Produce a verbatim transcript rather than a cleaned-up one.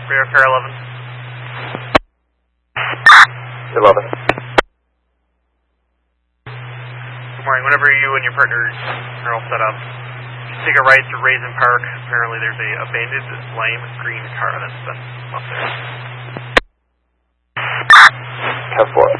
Repair eleven. eleven. Good morning. Whenever you and your partners are all set up, just take a right to Raisin Park. Apparently there's a abandoned lime green car that's been up there. ten four.